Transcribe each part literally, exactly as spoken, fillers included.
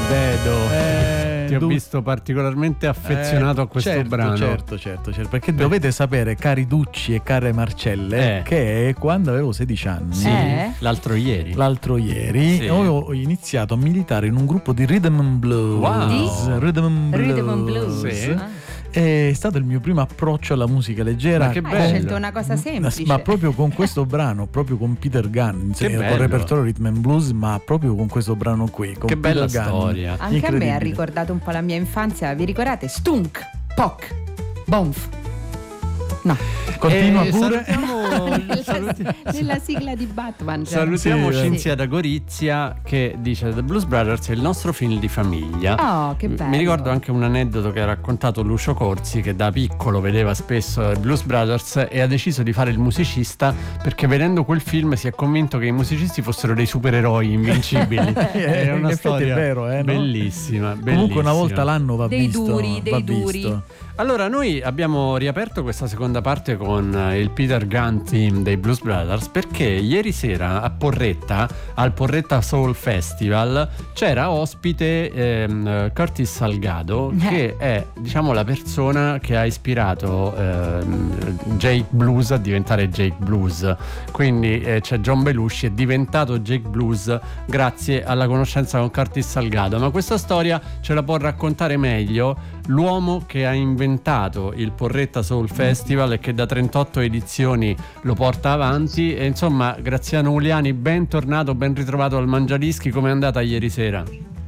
vedo. Eh, Ti ho du- visto particolarmente affezionato eh, a questo certo, brano. Certo, certo, certo, perché Beh. dovete sapere, cari Ducci e care Marcelle, eh. che quando avevo sedici anni, sì, eh. l'altro ieri, l'altro ieri sì. ho iniziato a militare in un gruppo di Rhythm and Blues. Wow. Rhythm and Blues. Rhythm and Blues. Sì. Ah. È stato il mio primo approccio alla musica leggera. Ma che Ah, bello. hai scelto una cosa semplice. Ma proprio con questo brano, proprio con Peter Gunn, Che con bello. il repertorio Rhythm and Blues, ma proprio con questo brano qui, con Che Peter bella Gunn. storia. Anche a me ha Incredibile. ricordato un po' la mia infanzia. Vi ricordate? Stunk, Poc, Bonf. No. Continua Eh, pure. salutiamo, nella, saluti- nella sigla di Batman. Cioè. salutiamo Sì, Cinzia da Gorizia che dice: The Blues Brothers è il nostro film di famiglia. Oh, che bello. Mi ricordo anche un aneddoto che ha raccontato Lucio Corsi, che da piccolo vedeva spesso i Blues Brothers e ha deciso di fare il musicista perché vedendo quel film si è convinto che i musicisti fossero dei supereroi invincibili. È una In effetti storia è vero, eh, no? bellissima, Comunque una bellissima. volta l'anno va Dei visto. duri, dei va duri. visto. Allora, noi abbiamo riaperto questa seconda parte con eh, il Peter Gunn team dei Blues Brothers perché ieri sera a Porretta, al Porretta Soul Festival, c'era ospite ehm, Curtis Salgado, che è, diciamo, la persona che ha ispirato ehm, Jake Blues a diventare Jake Blues. Quindi eh, c'è John Belushi, è diventato Jake Blues grazie alla conoscenza con Curtis Salgado. Ma questa storia ce la può raccontare meglio l'uomo che ha inventato il Porretta Soul Festival e che da trentotto edizioni lo porta avanti. E insomma, Graziano Uliani, bentornato, ben ritrovato al Mangiadischi. Com'è andata ieri sera?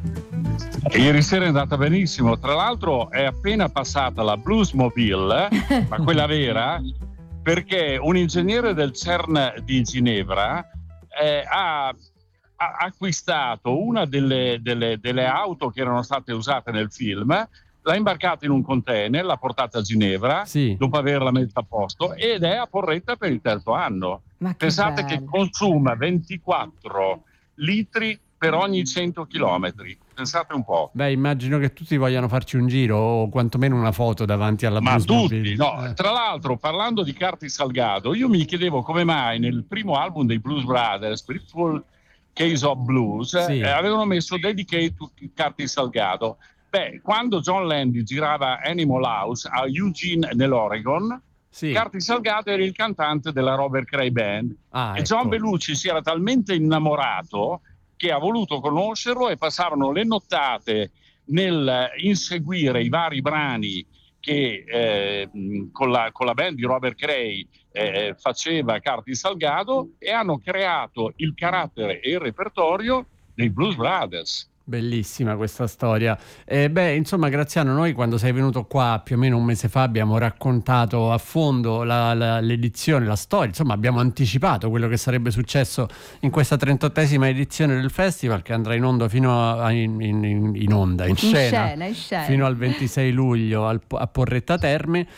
Ieri sera è andata benissimo, tra l'altro è appena passata la Bluesmobile, ma quella vera, perché un ingegnere del CERN di Ginevra eh, ha, ha acquistato una delle, delle, delle auto che erano state usate nel film, l'ha imbarcata in un container, l'ha portata a Ginevra, Sì. dopo averla messa a posto, ed è a Porretta per il terzo anno. Ma che Pensate che bello. consuma ventiquattro litri per ogni cento chilometri. Pensate un po'. Beh, immagino che tutti vogliano farci un giro o quantomeno una foto davanti alla Ma Bluesmobile. tutti, no. Eh. Tra l'altro, parlando di Curtis Salgado, io mi chiedevo come mai nel primo album dei Blues Brothers, Spiritual Case of Blues, Sì. eh, avevano messo Dedicate to Curtis Salgado. Beh, quando John Landy girava Animal House a Eugene nell'Oregon, Sì. Curtis Salgado era il cantante della Robert Cray Band. Ah, E John ecco. Belushi si era talmente innamorato che ha voluto conoscerlo e passavano le nottate nel inseguire i vari brani che eh, con, la, con la band di Robert Cray eh, faceva Curtis Salgado, e hanno creato il carattere e il repertorio dei Blues Brothers. Bellissima questa storia. Eh, beh, insomma, Graziano, noi quando sei venuto qua più o meno un mese fa abbiamo raccontato a fondo la, la, l'edizione, la storia, insomma abbiamo anticipato quello che sarebbe successo in questa trentottesima edizione del festival, che andrà in onda fino a in, in, in onda, in scena, in scena, in scena. fino al ventisei luglio al, a Porretta Terme.